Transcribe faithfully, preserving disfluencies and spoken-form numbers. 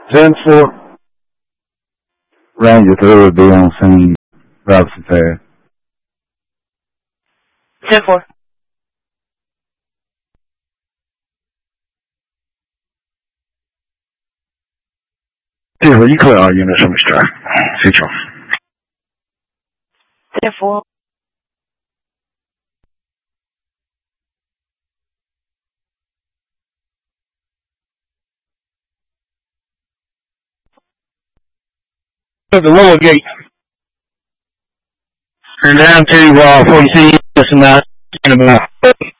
ten four. Ranger three would be on scene. Robinson Pass. ten four. Yeah, well, you clear all units from extract. Central. ten four. At the lower gate. And down to uh, forty-six and that in about